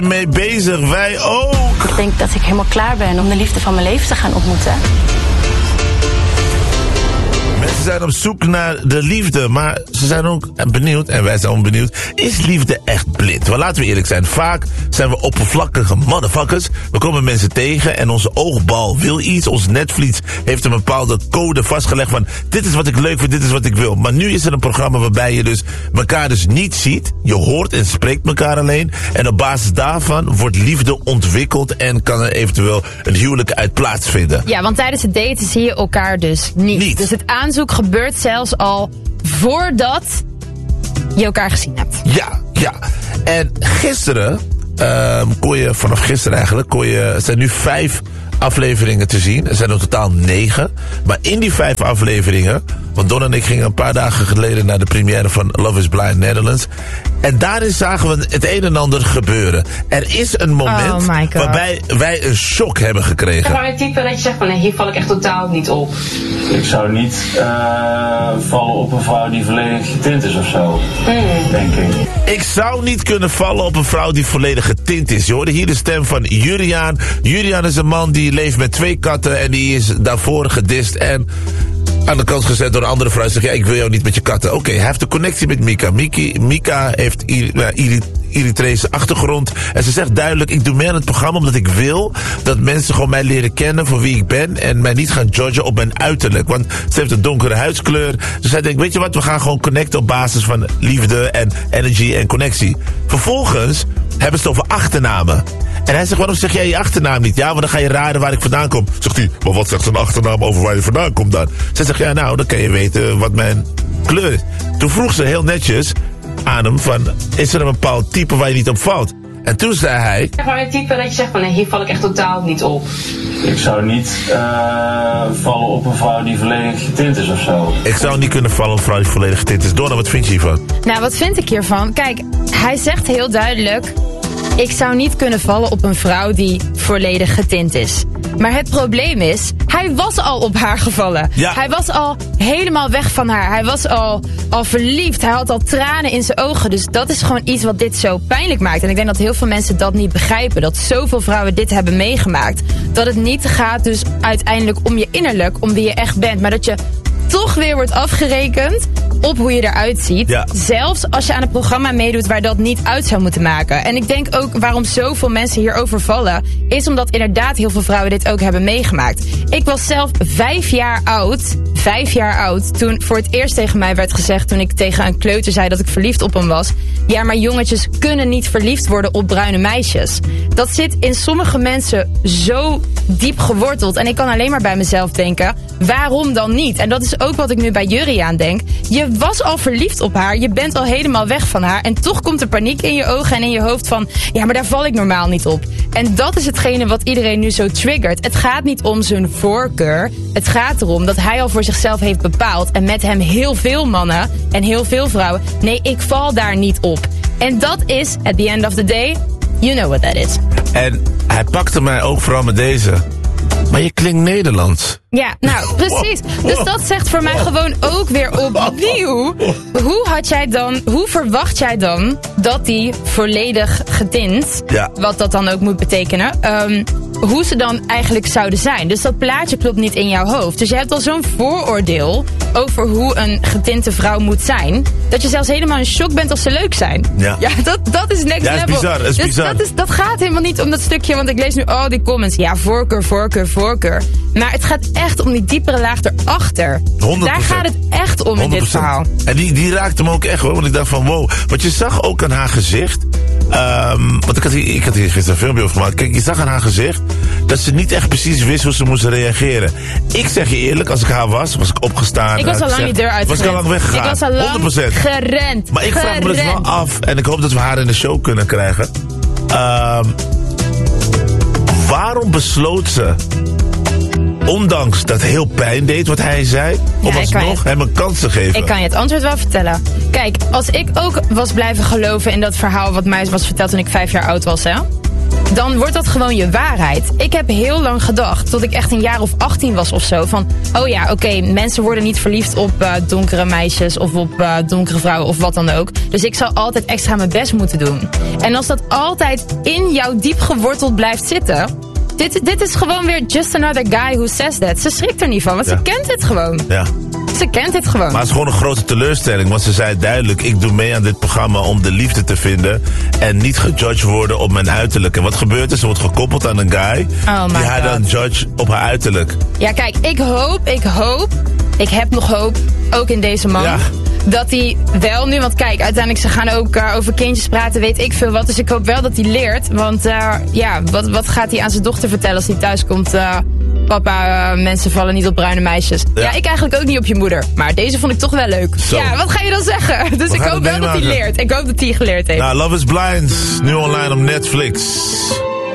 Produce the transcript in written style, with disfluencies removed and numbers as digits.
Mee bezig, wij ook. Ik denk dat ik helemaal klaar ben om de liefde van mijn leven te gaan ontmoeten. Mensen zijn op zoek naar de liefde, maar ze zijn ook benieuwd, en wij zijn ook benieuwd, is liefde echt blind? Want laten we eerlijk zijn, vaak zijn we oppervlakkige motherfuckers. We komen mensen tegen en onze oogbal wil iets. Ons netvlies heeft een bepaalde code vastgelegd van, dit is wat ik leuk vind, dit is wat ik wil. Maar nu is er een programma waarbij je dus elkaar dus niet ziet. Je hoort en spreekt elkaar alleen. En op basis daarvan wordt liefde ontwikkeld en kan er eventueel een huwelijk uit plaatsvinden. Ja, want tijdens het daten zie je elkaar dus niet. Dus het aanzoek gebeurt zelfs al voordat je elkaar gezien hebt. Ja. En gisteren, vanaf gisteren eigenlijk, er zijn nu 5 afleveringen te zien. Er zijn er totaal 9. Maar in die 5 afleveringen, want Don en ik gingen een paar dagen geleden naar de première van Love is Blind Netherlands. En daarin zagen we het een en ander gebeuren. Er is een moment waarbij wij een shock hebben gekregen. Gewoon een type dat je zegt van nee, hier val ik echt totaal niet op. Ik zou niet vallen op een vrouw die volledig getint is of zo, denk ik. Ik zou niet kunnen vallen op een vrouw die volledig getint is. Je hoorde hier de stem van Juriaan. Juriaan is een man die leeft met 2 katten en die is daarvoor gedist en aan de kant gezet door een andere vrouw. Zegt, ja, ik wil jou niet met je katten. Oké, hij heeft een connectie met Mika. Mika heeft Eritrese achtergrond. En ze zegt duidelijk, ik doe mee aan het programma omdat ik wil dat mensen gewoon mij leren kennen voor wie ik ben en mij niet gaan judgen op mijn uiterlijk. Want ze heeft een donkere huidskleur. Dus zij denkt, weet je wat, we gaan gewoon connecten op basis van liefde en energy en connectie. Vervolgens hebben ze het over achternamen. En hij zegt, waarom zeg jij je achternaam niet? Ja, want dan ga je raden waar ik vandaan kom. Zegt hij, maar wat zegt zijn achternaam over waar je vandaan komt dan? Zij zegt, ja, nou, dan kan je weten wat mijn kleur is. Toen vroeg ze heel netjes aan hem van, is er een bepaald type waar je niet op valt? En toen zei hij, gewoon een type dat je zegt van nee, hier val ik echt totaal niet op. Ik zou niet vallen op een vrouw die volledig getint is of zo. Ik zou niet kunnen vallen op een vrouw die volledig getint is. Donna, wat vind je hiervan? Nou, wat vind ik hiervan? Kijk, hij zegt heel duidelijk, ik zou niet kunnen vallen op een vrouw die volledig getint is. Maar het probleem is, hij was al op haar gevallen. Ja. Hij was al helemaal weg van haar. Hij was al verliefd. Hij had al tranen in zijn ogen. Dus dat is gewoon iets wat dit zo pijnlijk maakt. En ik denk dat heel veel mensen dat niet begrijpen. Dat zoveel vrouwen dit hebben meegemaakt. Dat het niet gaat dus uiteindelijk om je innerlijk, om wie je echt bent. Maar dat je toch weer wordt afgerekend op hoe je eruit ziet. Ja. Zelfs als je aan een programma meedoet waar dat niet uit zou moeten maken. En ik denk ook waarom zoveel mensen hierover vallen, is omdat inderdaad heel veel vrouwen dit ook hebben meegemaakt. Ik was zelf 5 jaar oud, toen voor het eerst tegen mij werd gezegd, toen ik tegen een kleuter zei dat ik verliefd op hem was. Ja, maar jongetjes kunnen niet verliefd worden op bruine meisjes. Dat zit in sommige mensen zo diep geworteld. En ik kan alleen maar bij mezelf denken, waarom dan niet? En dat is ook wat ik nu bij Juriaan denk. Je was al verliefd op haar, je bent al helemaal weg van haar. En toch komt er paniek in je ogen en in je hoofd van, ja, maar daar val ik normaal niet op. En dat is hetgene wat iedereen nu zo triggert. Het gaat niet om zijn voorkeur. Het gaat erom dat hij al voor zichzelf heeft bepaald. En met hem heel veel mannen en heel veel vrouwen. Nee, ik val daar niet op. En dat is, at the end of the day, you know what that is. En hij pakte mij ook vooral met deze. Maar je klinkt Nederlands. Ja, nou, precies. Dus dat zegt voor mij gewoon ook weer opnieuw. Hoe verwacht jij dan dat die volledig getint, wat dat dan ook moet betekenen, hoe ze dan eigenlijk zouden zijn? Dus dat plaatje klopt niet in jouw hoofd. Dus je hebt al zo'n vooroordeel over hoe een getinte vrouw moet zijn, dat je zelfs helemaal in shock bent als ze leuk zijn. Ja, dat is next level. Bizar, is dus bizar. Dat gaat helemaal niet om dat stukje, want ik lees nu al die comments. Ja, voorkeur. Maar het gaat echt om die diepere laag erachter. 100%. Daar gaat het echt om 100%. In dit verhaal. En die raakte me ook echt hoor. Want ik dacht van wow. Want je zag ook aan haar gezicht. Want ik had hier gisteren een filmpje over gemaakt. Kijk, je zag aan haar gezicht dat ze niet echt precies wist hoe ze moest reageren. Ik zeg je eerlijk, als ik haar was ik opgestaan. Ik was al lang die deur uitgerend. Was ik al lang weggegaan. Ik was al lang 100%. gerend. Maar ik vraag me dus wel af. En ik hoop dat we haar in de show kunnen krijgen. Waarom besloot ze, ondanks dat heel pijn deed wat hij zei, om alsnog hem een kans te geven? Ik kan je het antwoord wel vertellen. Kijk, als ik ook was blijven geloven in dat verhaal wat mij was verteld toen ik 5 jaar oud was, hè, dan wordt dat gewoon je waarheid. Ik heb heel lang gedacht, tot ik echt een jaar of 18 was of zo, van, oh ja, oké, mensen worden niet verliefd op donkere meisjes of op donkere vrouwen of wat dan ook. Dus ik zal altijd extra mijn best moeten doen. En als dat altijd in jou diep geworteld blijft zitten, dit is gewoon weer just another guy who says that. Ze schrikt er niet van, want ze kent het gewoon. Ja. Ze kent het gewoon. Maar het is gewoon een grote teleurstelling. Want ze zei duidelijk, ik doe mee aan dit programma om de liefde te vinden. En niet gejudged worden op mijn uiterlijk. En wat gebeurt er? Ze wordt gekoppeld aan een guy. Die haar dan judge op haar uiterlijk. Ja, kijk, ik heb nog hoop, ook in deze man. Ja. Dat hij wel nu, want kijk, uiteindelijk ze gaan ook over kindjes praten, weet ik veel wat. Dus ik hoop wel dat hij leert. Want wat gaat hij aan zijn dochter vertellen als hij thuis komt? Papa, mensen vallen niet op bruine meisjes. Ja, ik eigenlijk ook niet op je moeder. Maar deze vond ik toch wel leuk. Zo. Ja, wat ga je dan zeggen? Dus ik hoop wel dat hij leert. Ik hoop dat hij geleerd heeft. Nou, Love is Blind, nu online op Netflix.